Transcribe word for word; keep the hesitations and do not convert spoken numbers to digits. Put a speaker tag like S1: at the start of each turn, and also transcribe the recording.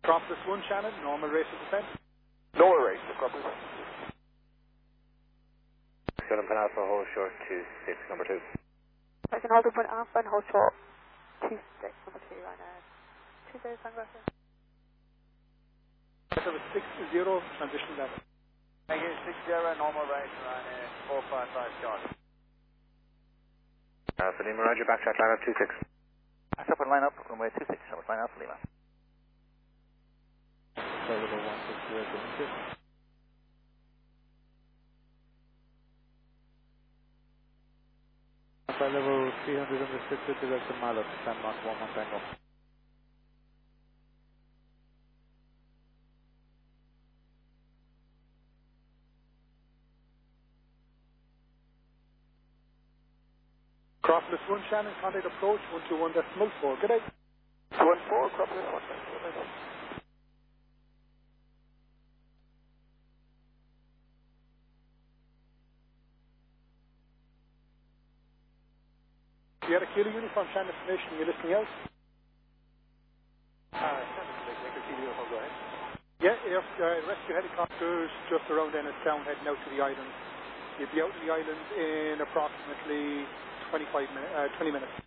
S1: Acropolis one, Shannon, normal rate of descent.
S2: Lower rate, Acropolis.
S3: Seven Pan Alpha, hold short two six, number two.
S4: Second hold up one Alpha and hold short two six, number two right now. Two zero Tango.
S1: Service six zero, transition level.
S5: Thank you, six zero, normal rate, around uh, four five five short.
S3: Alpha Lima, Roger, backtrack line up two six.
S2: Back up and line up, runway two six, number line Alpha Lima.
S6: Available one six zero seven six. Alpha level three hundred unrestricted, direct to Mallet, San Mark one one Tango.
S1: Acropolis one, Shannon, contact approach one two one decimal four. Good day.
S2: two one four, Acropolis one.
S1: You had a Kilo uniform, Shannon, information, you listening out?
S5: Uh, Shannon, I can see the uniform, go ahead.
S1: Yeah, air, uh, rescue helicopters just around Ennistown heading out to the island. You'll be out in the island in approximately twenty-five minutes, uh, twenty minutes.